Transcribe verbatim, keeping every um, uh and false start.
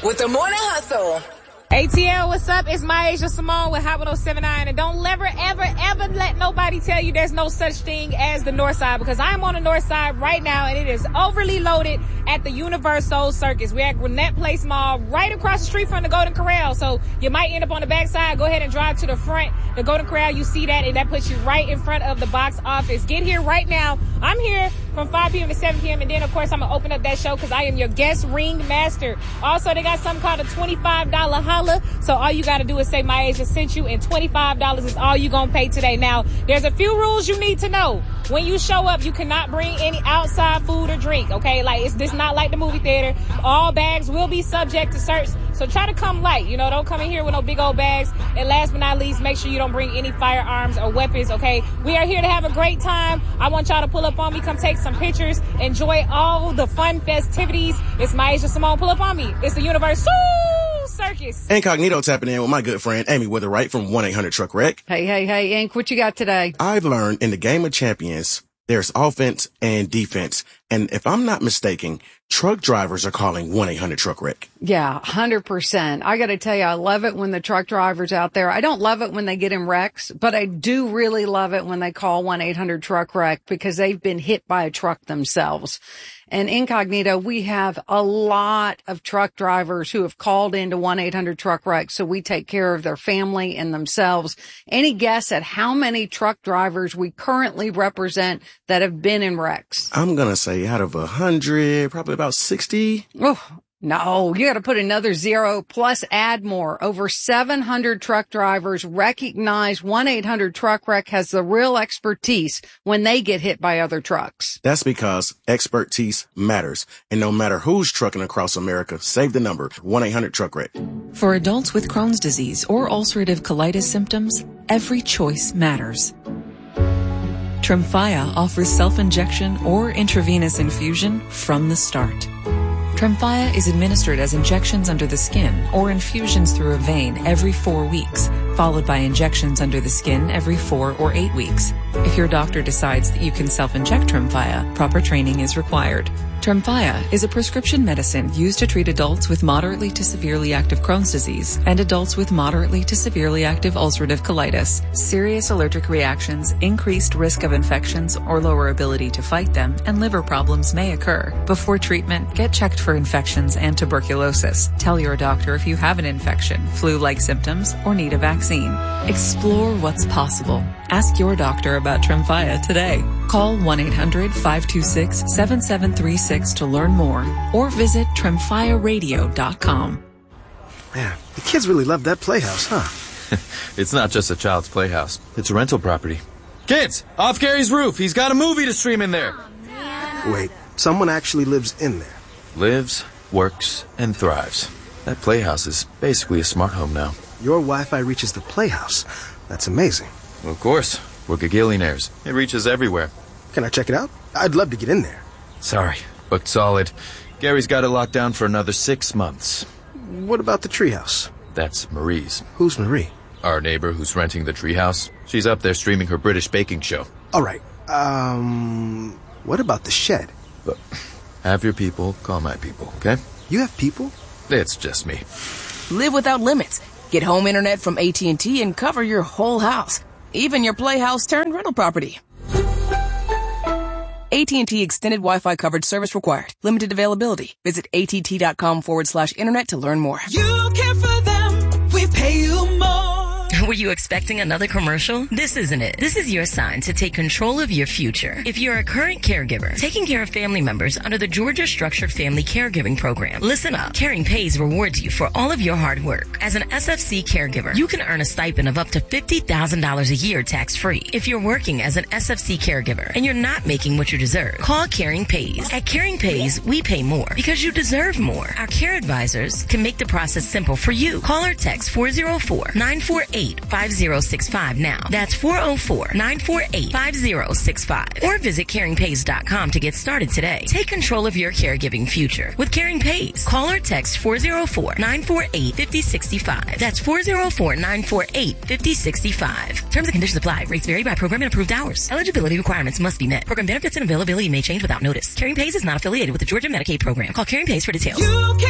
with the Morning Hustle. A T L, what's up? It's Myasia Simone with Hot one oh seven point nine, and don't ever, ever, ever let nobody tell you there's no such thing as the North Side, because I'm on the North Side right now, and it is overly loaded at the Universal Circus. We're at Gwinnett Place Mall, right across the street from the Golden Corral, so you might end up on the back side. Go ahead and drive to the front. The Golden Corral, you see that, and that puts you right in front of the box office. Get here right now. I'm here from five p.m. to seven p.m., and then, of course, I'm going to open up that show because I am your guest ring master. Also, they got something called a twenty-five dollars holla. So all you got to do is say Myasia sent you, and twenty-five dollars is all you're going to pay today. Now, there's a few rules you need to know. When you show up, you cannot bring any outside food or drink, okay? Like, it's this not like the movie theater. All bags will be subject to search. So try to come light, you know, don't come in here with no big old bags. And last but not least, make sure you don't bring any firearms or weapons, okay? We are here to have a great time. I want y'all to pull up on me, come take some pictures, enjoy all the fun festivities. It's Myasia Simone, pull up on me. It's the Universal Circus. Incognito tapping in with my good friend Amy Witherwright from one eight hundred truck wreck. Hey, hey, hey, Ink, what you got today? I've learned in the game of champions, there's offense and defense. And if I'm not mistaken, truck drivers are calling one eight hundred truck wreck. Yeah, one hundred percent. I got to tell you, I love it when the truck drivers out there, I don't love it when they get in wrecks, but I do really love it when they call one eight hundred truck wreck because they've been hit by a truck themselves. And Incognito, we have a lot of truck drivers who have called into one eight hundred truck wreck, so we take care of their family and themselves. Any guess at how many truck drivers we currently represent that have been in wrecks? I'm going to say out of one hundred, probably about sixty. Oh, no, you got to put another zero plus add more. Over seven hundred truck drivers recognize one eight hundred truck wreck has the real expertise when they get hit by other trucks. That's because expertise matters. And no matter who's trucking across America, save the number one eight hundred truck wreck. For adults with Crohn's disease or ulcerative colitis symptoms, every choice matters. Tremfya offers self-injection or intravenous infusion from the start. Tremfya is administered as injections under the skin or infusions through a vein every four weeks, followed by injections under the skin every four or eight weeks. If your doctor decides that you can self-inject Tremfya, proper training is required. Tremfya is a prescription medicine used to treat adults with moderately to severely active Crohn's disease and adults with moderately to severely active ulcerative colitis. Serious allergic reactions, increased risk of infections or lower ability to fight them, and liver problems may occur. Before treatment, get checked for infections and tuberculosis. Tell your doctor if you have an infection, flu-like symptoms, or need a vaccine. Explore what's possible. Ask your doctor about Tremfya today. Call one eight hundred five two six seven seven three six to learn more or visit tremfya radio dot com. Man, the kids really love that playhouse, huh? It's not just a child's playhouse. It's a rental property. Kids, off Gary's roof. He's got a movie to stream in there. Wait, someone actually lives in there? Lives, works, and thrives. That playhouse is basically a smart home now. Your Wi-Fi reaches the playhouse. That's amazing. Well, of course. We're gagillionaires. It reaches everywhere. Can I check it out? I'd love to get in there. Sorry, booked solid. Gary's got it locked down for another six months. What about the treehouse? That's Marie's. Who's Marie? Our neighbor who's renting the treehouse. She's up there streaming her British baking show. All right. Um, what about the shed? But have your people call my people, okay? You have people? It's just me. Live without limits. Get home internet from A T and T and cover your whole house. Even your playhouse turned rental property. A T and T extended Wi-Fi coverage service required. Limited availability. Visit att.com forward slash internet to learn more. You care for them. We pay you more. Were you expecting another commercial? This isn't it. This is your sign to take control of your future. If you're a current caregiver, taking care of family members under the Georgia Structured Family Caregiving Program, listen up. Caring Pays rewards you for all of your hard work. As an S F C caregiver, you can earn a stipend of up to fifty thousand dollars a year tax-free. If you're working as an S F C caregiver and you're not making what you deserve, call Caring Pays. At Caring Pays, we pay more because you deserve more. Our care advisors can make the process simple for you. Call or text four oh four, nine four eight, five oh six five now. That's four oh four, nine four eight, five oh six five. Or visit caring pays dot com to get started today. Take control of your caregiving future with Caring Pays. Call or text four oh four, nine four eight, five oh six five. That's four oh four, nine four eight, five oh six five. Terms and conditions apply. Rates vary by program and approved hours. Eligibility requirements must be met. Program benefits and availability may change without notice. Caring Pays is not affiliated with the Georgia Medicaid program. Call Caring Pays for details. You can